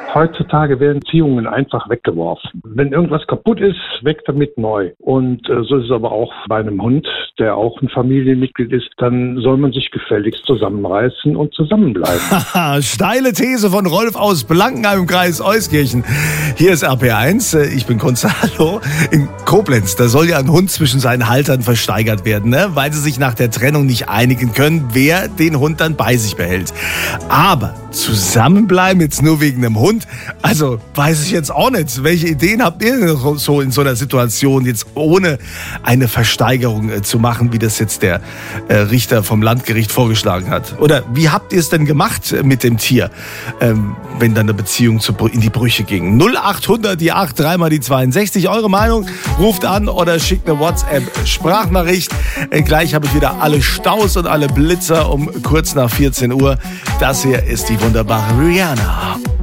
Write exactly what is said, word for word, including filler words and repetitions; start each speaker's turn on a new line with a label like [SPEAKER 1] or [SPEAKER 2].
[SPEAKER 1] Heutzutage werden Beziehungen einfach weggeworfen. Wenn irgendwas kaputt ist, weg damit neu. Und äh, so ist es aber auch bei einem Hund, der auch ein Familienmitglied ist. Dann soll man sich gefälligst zusammenreißen und zusammenbleiben.
[SPEAKER 2] Steile These von Rolf aus Blankenheim im Kreis Euskirchen. Hier ist R P eins, ich bin Gonzalo. In Koblenz, da soll ja ein Hund zwischen seinen Haltern versteigert werden, ne? Weil sie sich nach der Trennung nicht einigen können, wer den Hund dann bei sich behält. Aber zusammenbleiben jetzt nur wegen einem Hund, also weiß ich jetzt auch nicht. Welche Ideen habt ihr so in so einer Situation, jetzt ohne eine Versteigerung äh, zu machen, wie das jetzt der äh, Richter vom Landgericht vorgeschlagen hat? Oder wie habt ihr es denn gemacht mit dem Tier, ähm, wenn dann eine Beziehung zu, in die Brüche ging? null achthundert, die acht, dreimal die zweiundsechzig. Eure Meinung? Ruft an oder schickt eine WhatsApp-Sprachnachricht. Äh, gleich habe ich wieder alle Staus und alle Blitzer um kurz nach vierzehn Uhr. Das hier ist die wunderbare Rihanna.